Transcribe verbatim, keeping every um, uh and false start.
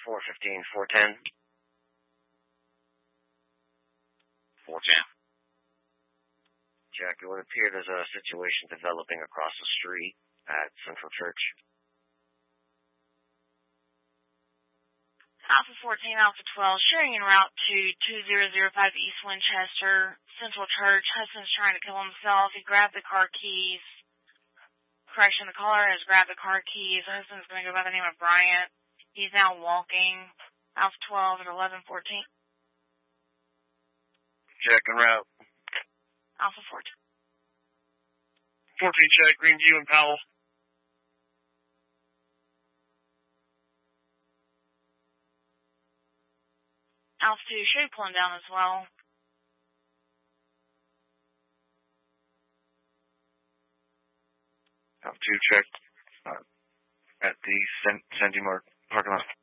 four fifteen, four ten. four ten. Jack, it would appear there's a situation developing across the street at Central Church. Alpha fourteen, Alpha twelve, sharing en route to two zero zero five East Winchester, Central Church. Husband's trying to kill himself. He grabbed the car keys. Correction, the caller has grabbed the car keys. The husband's going to go by the name of Bryant. He's now walking. Alpha twelve at eleven fourteen. Jack en route. Alpha fourteen. fourteen check, Greenview and Powell. Alpha two, should be pulling down as well. Alpha two check uh, at the Sandy Mark parking lot.